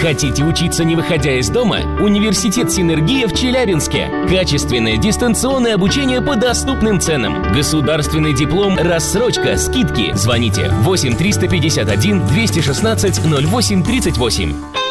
Хотите учиться, не выходя из дома? Университет «Синергия» в Челябинске. Качественное дистанционное обучение по доступным ценам. Государственный диплом, рассрочка, скидки. Звоните 8 351 216 08 38.